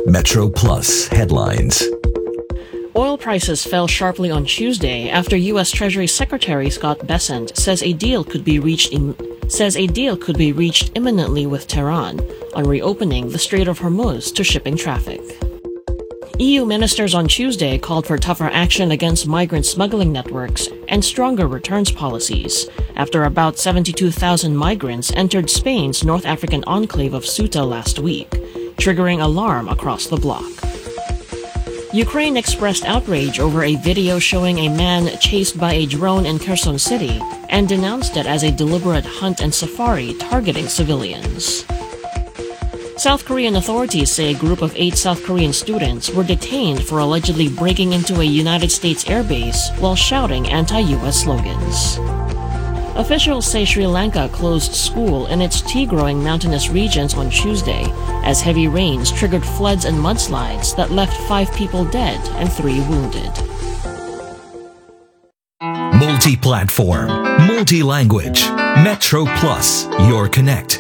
Metro Plus headlines. Oil prices fell sharply on Tuesday after U.S. Treasury Secretary Scott Bessent says a deal could be reached imminently with Tehran on reopening the Strait of Hormuz to shipping traffic. EU ministers on Tuesday called for tougher action against migrant smuggling networks and stronger returns policies after about 72,000 migrants entered Spain's North African enclave of Ceuta last week, triggering alarm across the bloc. Ukraine expressed outrage over a video showing a man chased by a drone in Kherson City and denounced it as a deliberate hunt and safari targeting civilians. South Korean authorities say a group of 8 South Korean students were detained for allegedly breaking into a United States airbase while shouting anti-US slogans. Officials say Sri Lanka closed school in its tea-growing mountainous regions on Tuesday as heavy rains triggered floods and mudslides that left 5 people dead and 3 wounded. Multi-platform, multi-language. Metro Plus, your connect.